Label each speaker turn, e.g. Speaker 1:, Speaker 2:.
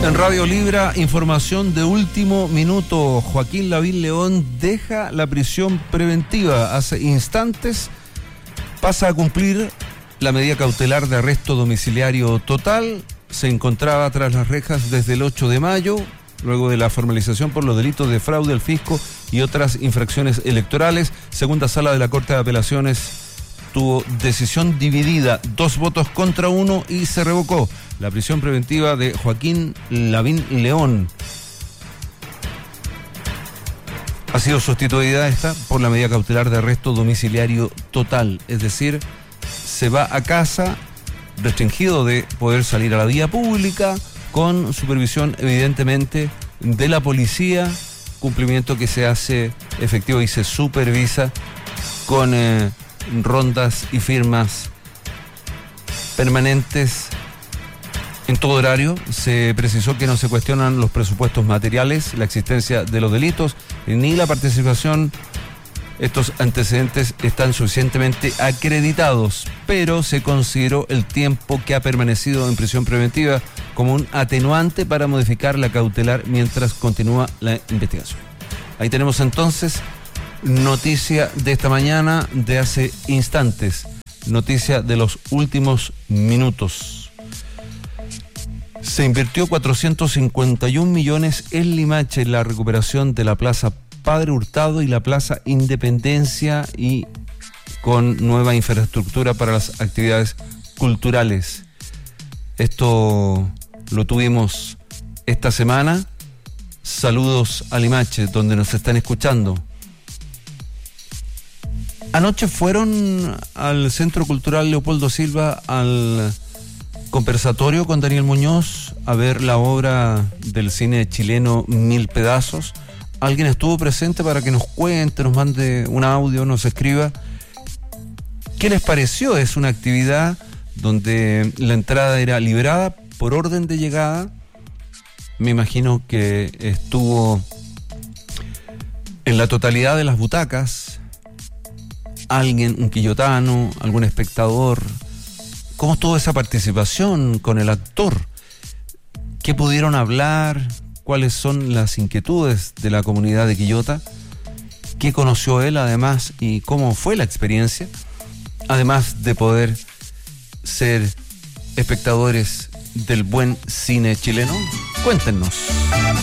Speaker 1: En Radio Libra, información de último minuto. Joaquín Lavín León deja la prisión preventiva. Hace instantes pasa a cumplir la medida cautelar de arresto domiciliario total. Se encontraba tras las rejas desde el 8 de mayo, luego de la formalización por los delitos de fraude al fisco y otras infracciones electorales. Segunda sala de la Corte de Apelaciones tuvo decisión dividida, 2 votos contra 1, y se revocó la prisión preventiva de Joaquín Lavín León. Ha sido sustituida esta por la medida cautelar de arresto domiciliario total, es decir, se va a casa restringido de poder salir a la vía pública, con supervisión evidentemente de la policía, cumplimiento que se hace efectivo y se supervisa con rondas y firmas permanentes en todo horario. Se precisó que no se cuestionan los presupuestos materiales, la existencia de los delitos, ni la participación. Estos antecedentes están suficientemente acreditados, pero se consideró el tiempo que ha permanecido en prisión preventiva como un atenuante para modificar la cautelar mientras continúa la investigación. Ahí tenemos entonces noticia de esta mañana, de hace instantes, noticia de los últimos minutos. Se invirtió 451 millones en Limache en la recuperación de la Plaza Padre Hurtado y la Plaza Independencia, y con nueva infraestructura para las actividades culturales. Esto lo tuvimos esta semana. Saludos a Limache, donde nos están escuchando. Anoche fueron al Centro Cultural Leopoldo Silva al conversatorio con Daniel Muñoz a ver la obra del cine chileno Mil Pedazos. Alguien estuvo presente para que nos cuente, nos mande un audio, nos escriba qué les pareció. Es una actividad donde la entrada era liberada por orden de llegada. Me imagino que estuvo en la totalidad de las butacas alguien, un quillotano, algún espectador. ¿Cómo estuvo esa participación con el actor? ¿Qué pudieron hablar? ¿Cuáles son las inquietudes de la comunidad de Quillota? ¿Qué conoció él además y cómo fue la experiencia? Además de poder ser espectadores del buen cine chileno, cuéntenos.